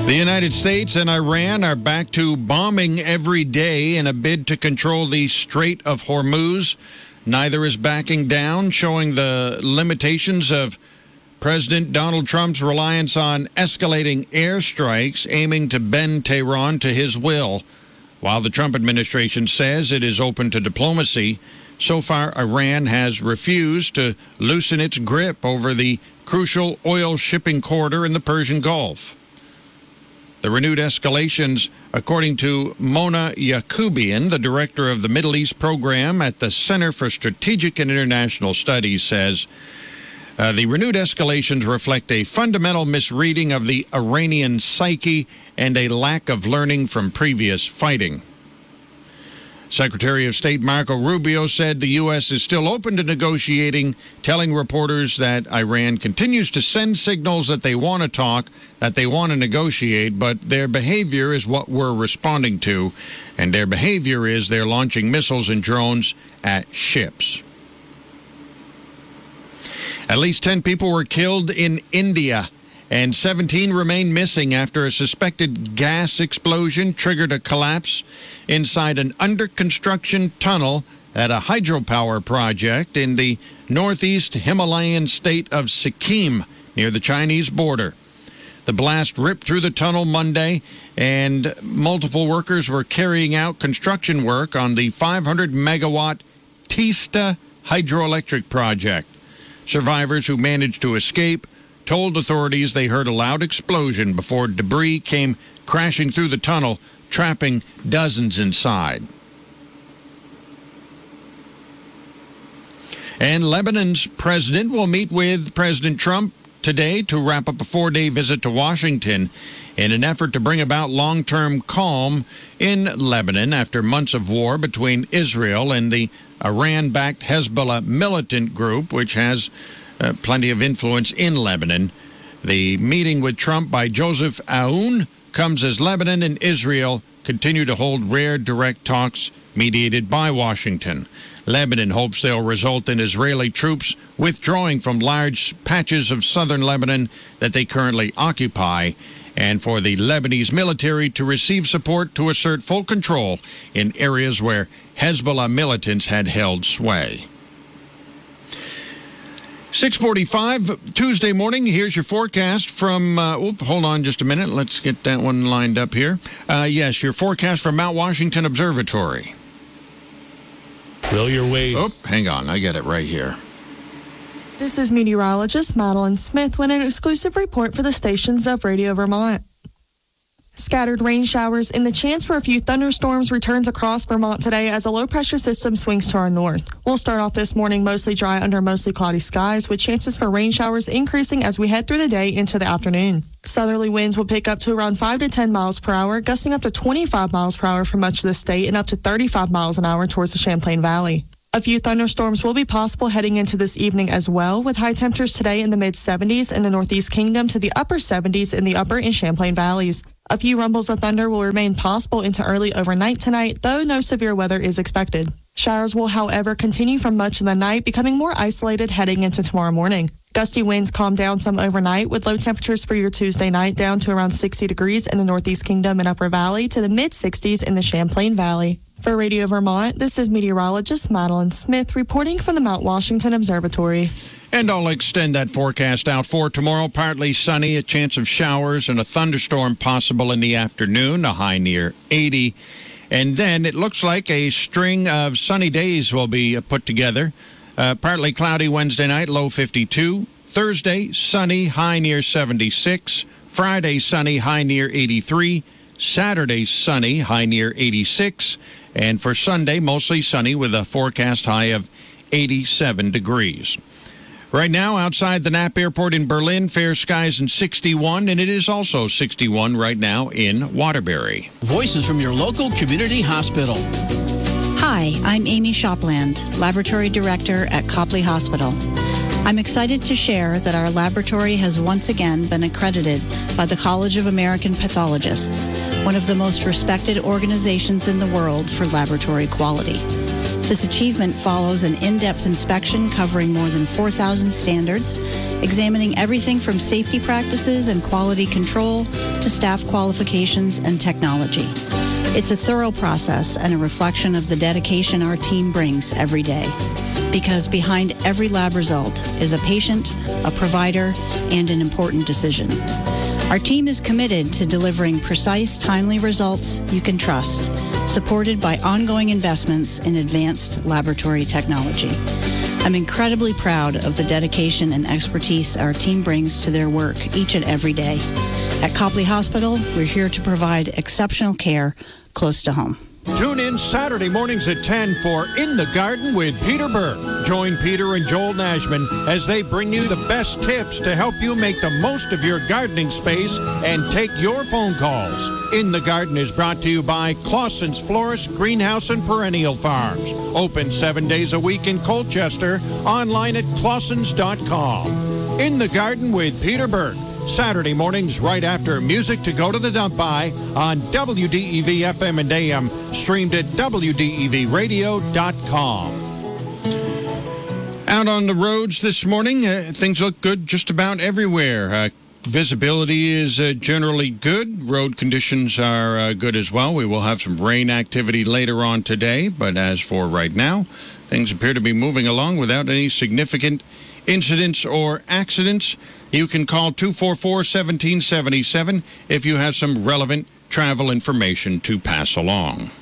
The United States and Iran are back to bombing every day in a bid to control the Strait of Hormuz. Neither is backing down, showing the limitations of President Donald Trump's reliance on escalating airstrikes aiming to bend Tehran to his will. While the Trump administration says it is open to diplomacy, so far Iran has refused to loosen its grip over the crucial oil shipping corridor in the Persian Gulf. The renewed escalations, according to Mona Yacoubian, the director of the Middle East program at the Center for Strategic and International Studies, says the renewed escalations reflect a fundamental misreading of the Iranian psyche and a lack of learning from previous fighting. Secretary of State Marco Rubio said the U.S. is still open to negotiating, telling reporters that Iran continues to send signals that they want to talk, that they want to negotiate, but their behavior is what we're responding to, and their behavior is they're launching missiles and drones at ships. At least 10 people were killed in India, and 17 remain missing after a suspected gas explosion triggered a collapse inside an under-construction tunnel at a hydropower project in the northeast Himalayan state of Sikkim, near the Chinese border. The blast ripped through the tunnel Monday, and multiple workers were carrying out construction work on the 500-megawatt Teesta hydroelectric project. Survivors who managed to escape told authorities they heard a loud explosion before debris came crashing through the tunnel, trapping dozens inside. And Lebanon's president will meet with President Trump today to wrap up a 4-day visit to Washington in an effort to bring about long-term calm in Lebanon after months of war between Israel and the Iran-backed Hezbollah militant group, which has plenty of influence in Lebanon. The meeting with Trump by Joseph Aoun comes as Lebanon and Israel continue to hold rare direct talks mediated by Washington. Lebanon hopes they'll result in Israeli troops withdrawing from large patches of southern Lebanon that they currently occupy, and for the Lebanese military to receive support to assert full control in areas where Hezbollah militants had held sway. 6:45 Tuesday morning. Here's your forecast from, hold on just a minute. Let's get that one lined up here. Yes, your forecast from Mount Washington Observatory. Will your waves. Oh, hang on. I get it right here. This is meteorologist Madeline Smith with an exclusive report for the stations of Radio Vermont. Scattered rain showers and the chance for a few thunderstorms returns across Vermont today as a low-pressure system swings to our north. We'll start off this morning mostly dry under mostly cloudy skies, with chances for rain showers increasing as we head through the day into the afternoon. Southerly winds will pick up to around 5 to 10 miles per hour, gusting up to 25 miles per hour for much of the state and up to 35 miles an hour towards the Champlain Valley. A few thunderstorms will be possible heading into this evening as well, with high temperatures today in the mid-70s in the Northeast Kingdom to the upper 70s in the upper and Champlain Valleys. A few rumbles of thunder will remain possible into early overnight tonight, though no severe weather is expected. Showers will, however, continue from much of the night, becoming more isolated heading into tomorrow morning. Gusty winds calm down some overnight, with low temperatures for your Tuesday night down to around 60 degrees in the Northeast Kingdom and Upper Valley to the mid-60s in the Champlain Valley. For Radio Vermont, this is meteorologist Madeline Smith reporting from the Mount Washington Observatory. And I'll extend that forecast out for tomorrow. Partly sunny, a chance of showers and a thunderstorm possible in the afternoon, a high near 80. And then it looks like a string of sunny days will be put together. Partly cloudy Wednesday night, low 52. Thursday, sunny, high near 76. Friday, sunny, high near 83. Saturday, sunny, high near 86. And for Sunday, mostly sunny with a forecast high of 87 degrees. Right now, outside the Knapp Airport in Berlin, fair skies and 61, and it is also 61 right now in Waterbury. Voices from your local community hospital. Hi, I'm Amy Shopland, Laboratory Director at Copley Hospital. I'm excited to share that our laboratory has once again been accredited by the College of American Pathologists, one of the most respected organizations in the world for laboratory quality. This achievement follows an in-depth inspection covering more than 4,000 standards, examining everything from safety practices and quality control to staff qualifications and technology. It's a thorough process and a reflection of the dedication our team brings every day. Because behind every lab result is a patient, a provider, and an important decision. Our team is committed to delivering precise, timely results you can trust, supported by ongoing investments in advanced laboratory technology. I'm incredibly proud of the dedication and expertise our team brings to their work each and every day. At Copley Hospital, we're here to provide exceptional care close to home. Tune in Saturday mornings at 10 for In the Garden with Peter Burke. Join Peter and Joel Nashman as they bring you the best tips to help you make the most of your gardening space and take your phone calls. In the Garden is brought to you by Clausen's Florist, Greenhouse, and Perennial Farms. Open 7 days a week in Colchester. Online at clausens.com. In the Garden with Peter Burke. Saturday mornings right after Music to Go to the Dump By on WDEV FM and AM, streamed at WDEVradio.com. Out on the roads this morning, things look good just about everywhere. Visibility is generally good. Road conditions are good as well. We will have some rain activity later on today, but as for right now, things appear to be moving along without any significant incidents or accidents. You can call 244-1777 if you have some relevant travel information to pass along.